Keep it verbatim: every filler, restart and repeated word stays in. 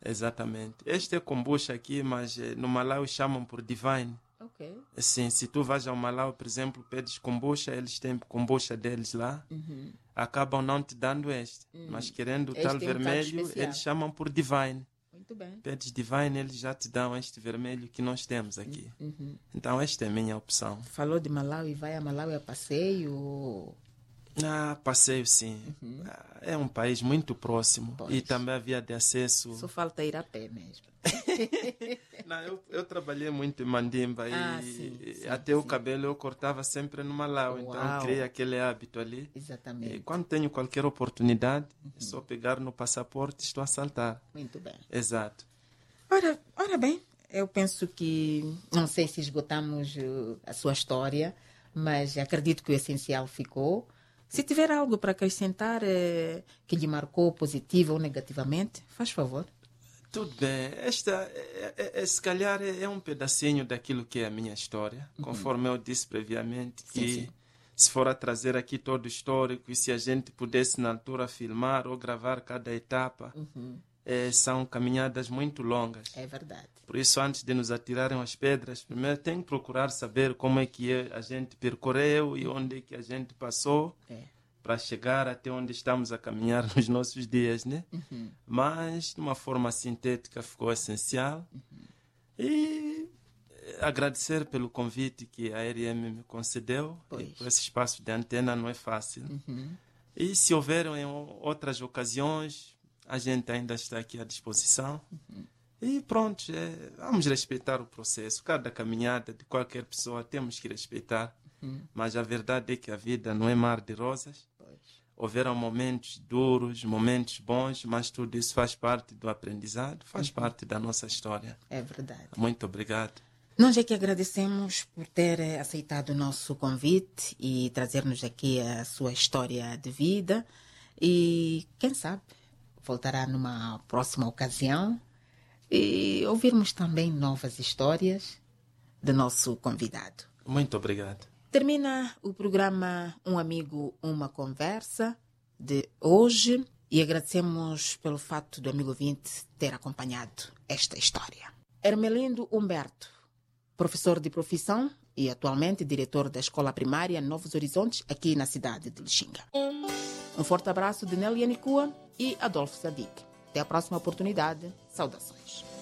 Exatamente. Este é kombucha aqui, mas eh, no Malau chamam por Divine. Ok. Assim, se tu vais ao Malau, por exemplo, pedes kombucha, eles têm kombucha deles lá, Uhum. acabam não te dando este. Hum. Mas querendo o Este tal é um bocado vermelho, especial. eles chamam por Divine. Muito bem. Pedes Divine, eles já te dão este vermelho que nós temos aqui. Uhum. Então, esta é a minha opção. Falou de Malawi, vai a Malawi a passeio? Ah, passeio sim. Uhum. Ah, é um país muito próximo. Pois. E também a via de acesso. Só falta ir a pé mesmo. Não, eu, eu trabalhei muito em Mandimba Ah, e sim, sim, até o sim. cabelo eu cortava sempre no Malau. Então Uau. eu criei aquele hábito ali. Exatamente. E quando tenho qualquer oportunidade, é só pegar no passaporte e estou a saltar. Muito bem. Exato. Ora, ora bem, eu penso que, não sei se esgotamos uh, a sua história, mas acredito que o essencial ficou. Se tiver algo para acrescentar eh, que lhe marcou positivo ou negativamente, faz favor. Tudo bem. Esta, é, é, é, se calhar, é, é um pedacinho daquilo que é a minha história. Uhum. Conforme eu disse previamente, Sim, que sim. se for a trazer aqui todo o histórico e se a gente pudesse, na altura, filmar ou gravar cada etapa, Uhum. é, são caminhadas muito longas. É verdade. Por isso, antes de nos atirarem as pedras, primeiro tem que procurar saber como é que a gente percorreu e onde é que a gente passou É. para chegar até onde estamos a caminhar nos nossos dias, né? Uhum. Mas, de uma forma sintética, ficou essencial. Uhum. E agradecer pelo convite que a R M me concedeu. Pois. E por esse espaço de antena não é fácil. Uhum. E se houverem outras ocasiões, a gente ainda está aqui à disposição. Uhum. E pronto, é, vamos respeitar o processo. Cada caminhada de qualquer pessoa temos que respeitar. Uhum. Mas a verdade é que a vida não é mar de rosas. Pois. Houveram momentos duros, momentos bons, mas tudo isso faz parte do aprendizado, faz Uhum. parte da nossa história. É verdade. Muito obrigado. Nós é que agradecemos por ter eh, aceitado o nosso convite e trazer-nos aqui a sua história de vida. E, quem sabe, voltará numa próxima ocasião e ouvirmos também novas histórias do nosso convidado. Muito obrigado. Termina o programa Um Amigo, Uma Conversa de hoje e agradecemos pelo fato do amigo ouvinte ter acompanhado esta história. Hermelindo Humberto, professor de profissão e atualmente diretor da Escola Primária Novos Horizontes, aqui na cidade de Lixinga. Um forte abraço de Nélia Nicua e Adolfo Sadiq. Até a próxima oportunidade. Saudações.